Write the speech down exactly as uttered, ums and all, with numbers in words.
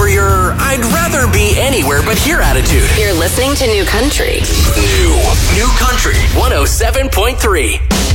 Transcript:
for your I'd rather be anywhere but here attitude. You're listening to New Country. New. New Country one oh seven point three.